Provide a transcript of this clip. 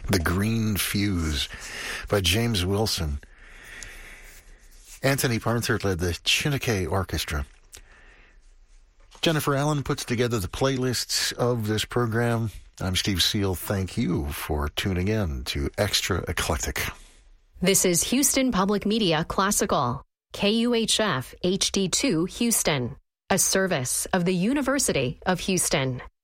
The Green Fuse by James Wilson. Anthony Parnthert led the Chineke Orchestra. Jennifer Allen puts together the playlists of this program. I'm Steve Seal. Thank you for tuning in to Extra Eclectic. This is Houston Public Media Classical, KUHF HD2 Houston, a service of the University of Houston.